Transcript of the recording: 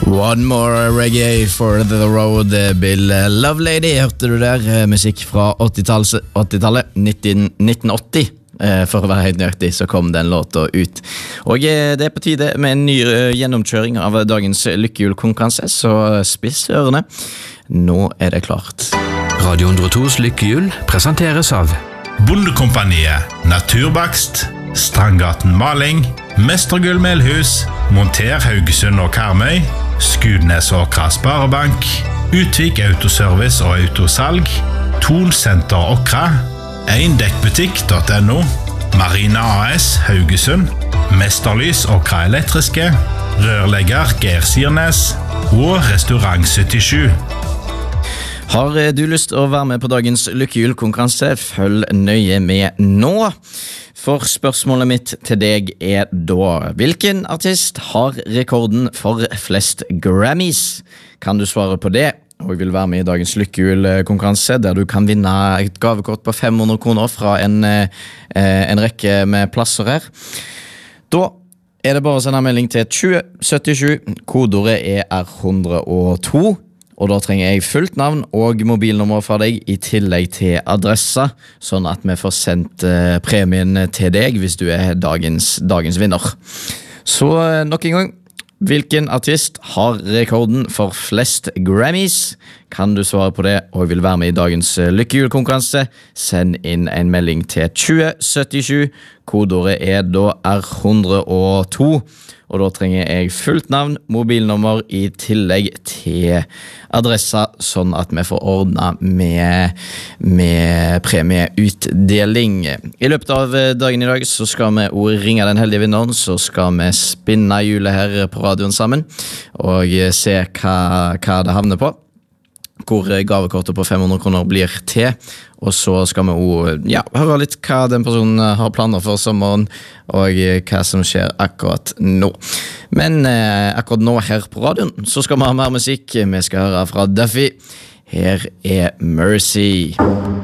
One more reggae for the road, Bill Lovelady, hørte du der, musikk fra 80-tallet, 1980, for å være helt nøyaktig, så kom den låta ut. Og det på tide med en ny gjennomkjøring av dagens lykkehjul-konkurranse, så spiss ørene. Nå det klart. Radio 102s lykkehjul presenteres av Bondekompaniet, Naturbakst, Strandgaten Maling, Mestergull Melhus, Monter Haugesund og Karmøy, Skudnes og Sparebank, Utvik Autoservice og Autosalg, Thon Center Okra, Eindekkbutikk.no, Marina AS Haugesund, Mesterlys Okra Elektriske, Rørlegger Geir Sirnes og Restaurant 77. Har du lyst til å være med på dagens lykkehjul-konkurranse? Følg nøye med nå. For spørsmålet mitt til deg da: hvilken artist har rekorden for flest Grammys? Kan du svare på det? Og jeg vil være med i dagens lykkehjul-konkurranse, der du kan vinne et gavekort på 500 kroner fra en rekke med plasser her. Da det bare å sende melding til 2077. Kodeordet R102. Og da trenger jeg fullt navn og mobilnummer fra deg i tillegg til adressa, sånn at vi får sendt premien til deg hvis du dagens vinner. Så nok en gang, hvilken artist har rekorden for flest Grammys? Kan du svare på det, og vil være med i dagens lykkehjul-konkurranse? Send inn en melding til 2077. Kodeordet da R102. Og da trenger jeg fullt navn, mobilnummer i tillegg til adressa, sånn at vi får ordnet med premieutdeling. I løpet av dagen i dag så skal vi ringe den heldige vinneren, så skal vi spinne hjulet her på radioen sammen, og se hva det havner på, hvor gavekortet på 500 kroner blir til, og så skal vi høre litt hva den personen har planer for sommeren, og hva som skjer akkurat nå. Men akkurat nå her på radioen, så skal vi ha mer musikk. Vi skal høre fra Duffy. Her Mercy.